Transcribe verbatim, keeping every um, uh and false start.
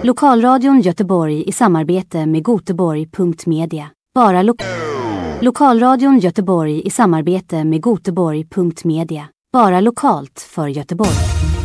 Lokalradion Göteborg i samarbete med Göteborg punkt media. Bara lo- Lokalradion Göteborg i samarbete med Göteborg punkt media. Bara lokalt för Göteborg.